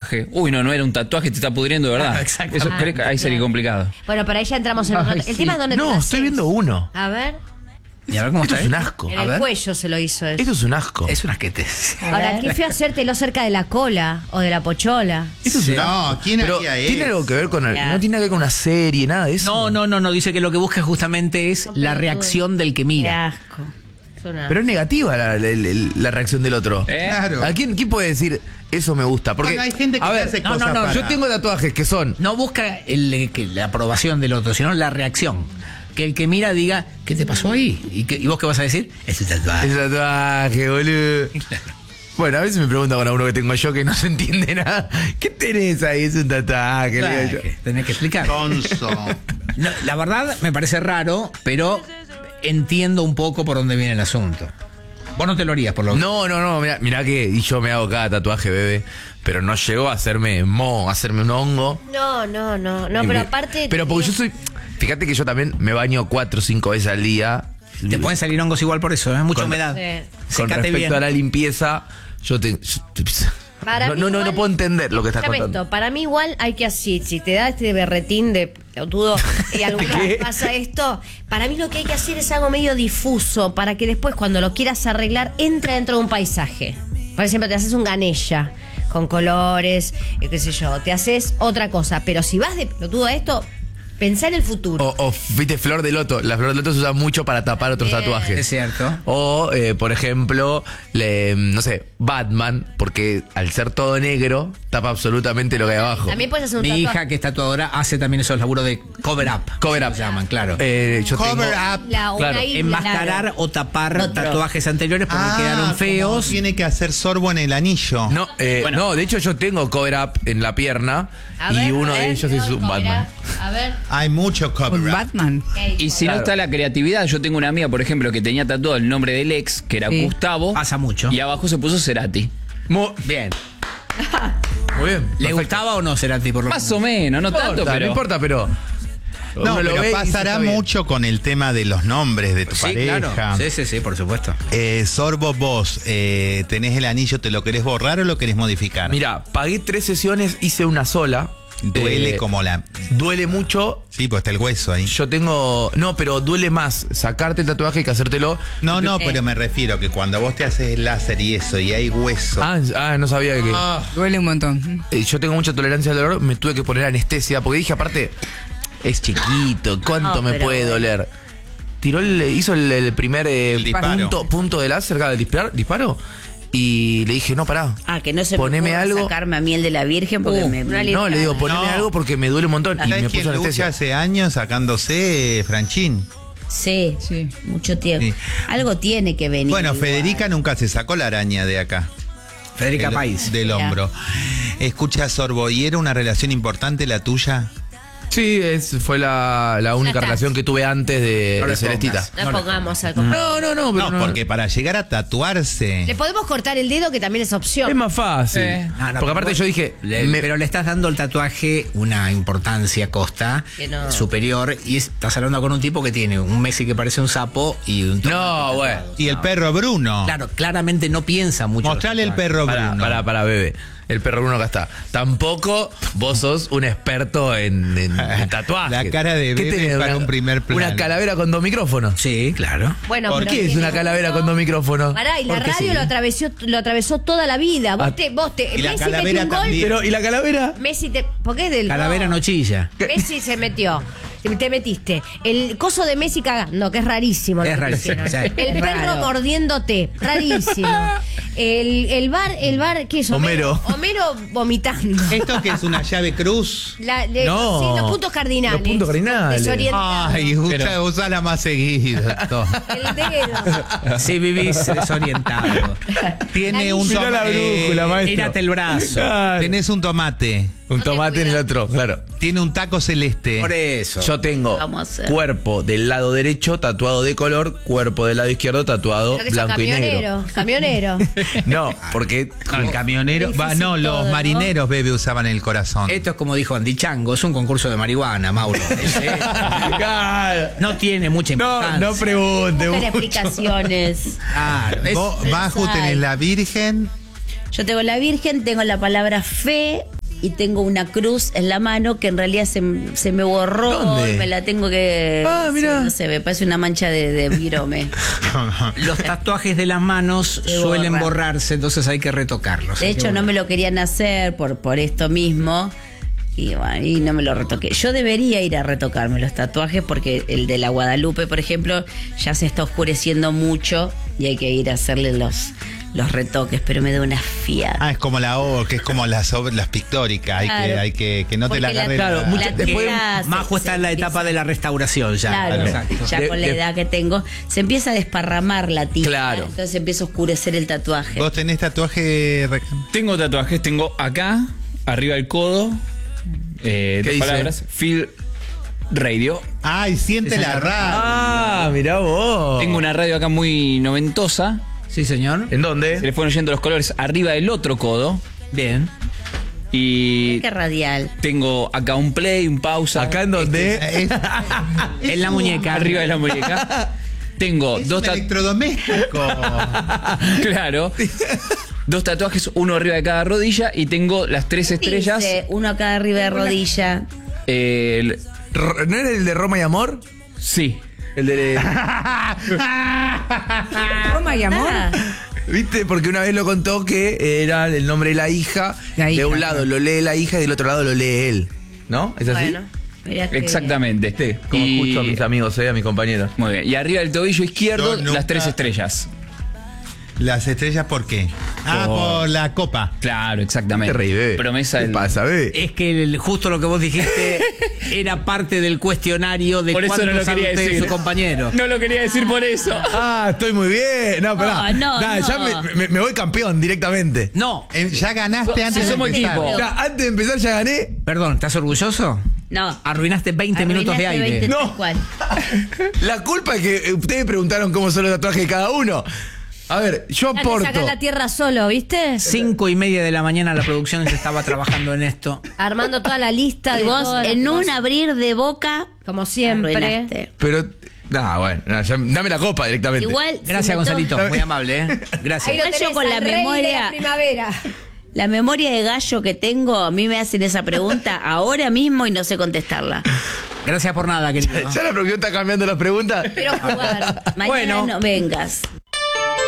tatuaje. Uy, no era un tatuaje, te está pudriendo de verdad. Exacto. Eso, ahí sería complicado. Bueno, pero ahí ya entramos en otro. El tema es dónde te No, lo estoy haces. viendo uno. A ver, Y a ver cómo Esto está. es un asco. en A el ver. cuello se lo hizo eso. Esto es un asco. Es un asquete. Ahora, qué feo hacértelo cerca de la cola o de la pochola. Esto es un asco. No, ¿quién Pero haría tiene eso? algo que ver con Ya. no tiene nada que ver con una serie, nada de eso. No. Dice que lo que busca justamente es la reacción del que Qué mira. asco. Es una- Pero es negativa la reacción del otro. Claro. ¿A quién puede decir eso me gusta? Porque Bueno, hay gente que a te ver, hace no, cosas no, para- yo tengo tatuajes que son No busca que la aprobación del otro, sino la reacción. Que el que mira diga, ¿qué te pasó ahí? ¿Y vos qué vas a decir? Es un tatuaje. ese tatuaje, boludo. Bueno, a veces me preguntan con uno que tengo yo que no se entiende nada. ¿Qué tenés ahí? Es un tatuaje, le digo yo. Tenés que explicar. Sonso. No, la verdad me parece raro, pero entiendo un poco por dónde viene el asunto. Vos no te lo harías, por lo No, mirá que y yo me hago cada tatuaje, bebé, pero no llegó a hacerme hacerme un hongo. No, pero aparte. Pero porque yo soy, fíjate que yo también me baño 4 o 5 veces al día. Te pueden salir hongos igual por eso, mucha Con- humedad. Sí. Con Secate respecto bien. a la limpieza, Para no, mí no igual- puedo entender lo que estás Escúchame contando. esto, para mí igual hay que así, si te da este berretín de pelotudo y alguna ¿Qué? vez pasa esto, para mí lo que hay que hacer es algo medio difuso para que después cuando lo quieras arreglar entre dentro de un paisaje. Por ejemplo, te haces un ganella con colores, qué sé yo, te haces otra cosa, pero si vas de pelotudo a esto, pensá en el futuro. O viste flor de loto. La flor de loto se usa mucho para tapar otros Bien. tatuajes. Es cierto. O, por ejemplo, no sé, Batman, porque al ser todo negro, tapa absolutamente lo que hay abajo. También puedes hacer un Mi tatuaje. hija, que es tatuadora, hace también esos laburos de cover up. Cover up. Se llaman, claro. Yo Cover tengo, up. Una Claro, isla, Enmascarar claro. o tapar Otro. tatuajes anteriores porque quedaron como feos. tiene que hacer sorbo en el anillo. No, Bueno. no, de hecho yo tengo cover up en la pierna A y ver, uno a de ver, ellos es un ¿cómo era? Batman. A ver. Hay mucho cover Un up. Batman. Y si Claro. no está la creatividad, yo tengo una amiga, por ejemplo, que tenía tatuado el nombre del ex, que era Sí. Gustavo. Pasa mucho. Y abajo se puso Cerati. Bien. Muy bien. ¿Le perfecto. gustaba o no Cerati por lo Más o menos, no tanto, No pero. importa, pero. No, uno lo pero ve y dice, pasará está bien. mucho con el tema de los nombres de tu Sí, pareja. claro. Sí, por supuesto. Sorbo, vos, tenés el anillo, ¿te lo querés borrar o lo querés modificar? Mira, pagué 3 sesiones, hice una sola. Duele como la... Duele mucho. Sí, pues está el hueso ahí. Yo tengo. No, pero duele más sacarte el tatuaje que hacértelo. No, pero me refiero que cuando vos te haces el láser y eso, y hay hueso... No sabía que. Duele un montón. Yo tengo mucha tolerancia al dolor, me tuve que poner anestesia, porque dije, aparte, es chiquito, ¿cuánto No, me pero puede bueno. doler? Hizo el primer disparo. punto de láser, del disparo, y le dije, no, pará. Que no se Poneme me ocurra algo. sacarme miel de la Virgen porque me... una No, le digo, poneme No. algo porque me duele un montón. Y ¿Sabés me quién puso lucha anestesia. hace años sacándose Franchín? Sí, Sí. mucho tiempo. Sí. Algo tiene que venir. Bueno, igual. Federica nunca se sacó la araña de acá. Federica Del- País. Del Mirá. hombro. Escucha, Sorbo, ¿y era una relación importante la tuya? Sí, fue la única está. relación que tuve antes de No le Celestita. pongas. No pongamos algo. No, pero No, porque para llegar a tatuarse... Le podemos cortar el dedo, que también es opción. es más fácil. No, porque aparte vos- yo dije, pero le estás dando al tatuaje una importancia costa Que no. superior y estás hablando con un tipo que tiene un Messi que parece un sapo y un no, bueno. Y el perro Bruno. Claro, claramente no piensa mucho. Mostrale el perro Bruno. Para, bebé. El perro Bruno acá está. Tampoco vos sos un experto en tatuajes. La cara de ¿Qué bebé tenés, para un primer plano. Una calavera con 2 micrófonos. Sí, claro. Bueno, ¿Por pero qué es tiene una calavera con 2 micrófonos? Pará, y la Porque radio sí. lo atravesó toda la vida. Ah. Y la Messi calavera metió un gol. también. Pero, ¿y la calavera? ¿Por qué es del Calavera no chilla. Messi se metió. Te metiste. El coso de Messi cagando, que es rarísimo. Es lo que rarísimo, hicieron. sí. El perro Raro. mordiéndote, rarísimo. El bar, ¿qué es? Homero. Homero vomitando. ¿Esto que es una llave cruz? No. Sí, los puntos cardinales. Los puntos cardinales. Desorientado. Ay, usala más seguido. El dedo. Si vivís desorientado. Tiene un Mirá la brújula, maestro. Tírate el brazo. Claro. Tenés un tomate. Un tomate en el otro, claro. Tiene un taco celeste. Por eso. Yo tengo Vamos a hacer. cuerpo del lado derecho tatuado de color, cuerpo del lado izquierdo tatuado Creo que sos blanco y negro. camionero. No, porque El camionero. Difícil No, los todo, ¿no? marineros, bebé, usaban el corazón. Esto es como dijo Andy Chango, es un concurso de marihuana, Mauro. No tiene mucha importancia. no pregunte Buscan mucho. explicaciones. Claro, es- Vos, Baju, tenés la Virgen. Yo tengo la Virgen, tengo la palabra fe, y tengo una cruz en la mano que en realidad se me borró. ¿Dónde? Y me la tengo que... Ah, mirá. sí, no sé, me parece una mancha de virome. Los tatuajes de las manos Se suelen borran. borrarse, entonces hay que retocarlos. De Hay que hecho, no borrar. me lo querían hacer por esto mismo. Y bueno, y no me lo retoqué. Yo debería ir a retocarme los tatuajes porque el de la Guadalupe, por ejemplo, ya se está oscureciendo mucho y hay que ir a hacerle los retoques, pero me da una fiada. Ah, es como la O, que es como las pictóricas. Claro. Hay que no te la Porque agarre. Claro, mucho- la después tela Majo está en la empieza- etapa de la restauración ya. Claro, Exacto. ya con la edad que tengo, se empieza a desparramar la tinta. Claro. Entonces empieza a oscurecer el tatuaje. ¿Vos tenés tatuaje? Tengo tatuajes, tengo acá, arriba del codo, dos dice? palabras, Phil Radio. Ay, siente Esa la es la- radio. Ah, mirá vos. Tengo una radio acá muy noventosa. Sí, señor. ¿En Se dónde? le fueron yendo los colores arriba del otro codo. Bien. Y Qué radial. tengo acá un play, un pausa. ¿Acá en dónde? En la muñeca. Arriba de la muñeca. Tengo Es dos un tatuajes. electrodoméstico. Claro. Dos tatuajes, uno arriba de cada rodilla. Y tengo las 3 estrellas. Dice, uno acá arriba de rodilla. ¿No era el de Roma y Amor? Sí. El de... Roma y amor. Ah, ¿Viste? Porque una vez lo contó que era el nombre de la hija. La hija, de un lado claro. lo lee la hija y del otro lado lo lee él. ¿No? ¿Es así? bueno, mirá que- Exactamente. Sí, como Y- escucho a mis amigos, a mis compañeros. Muy bien. Y arriba del tobillo izquierdo, Yo nunca- las 3 estrellas. Las estrellas, ¿por qué? Ah, por la copa. Claro, exactamente. Te reí, bebé. Promesa ¿Qué del. pasa, bebé? Es que justo lo que vos dijiste era parte del cuestionario de Por eso no cuánto lo sabe quería usted de decir. su compañero. No lo quería decir por eso. Ah, estoy muy bien. No, pero No, ya no. me voy campeón directamente. No, Ya ganaste antes de somos empezar. equipo. Ya, antes de empezar ya gané. perdón, ¿estás orgulloso? No. Arruinaste 20 minutos de Arruinaste aire. 20 No. tal cual. La culpa es que ustedes preguntaron cómo son los tatuajes de cada uno. A ver, yo Ya te aporto. sacás la tierra solo, ¿viste? 5:30 de la mañana la producción se estaba trabajando en esto. Armando toda la lista Y de vos, todas las en un cosas. abrir de boca, Como siempre. arruinaste. Pero, bueno, dame la copa directamente. Igual. Gracias, si me Gonzalito. to- Muy amable, ¿eh? Gracias. Igual yo con la memoria. primavera. La memoria de gallo que tengo, a mí me hacen esa pregunta ahora mismo y no sé contestarla. Gracias por nada, querido. Ya la producción está cambiando las preguntas. Pero jugar. Mañana Bueno. no vengas.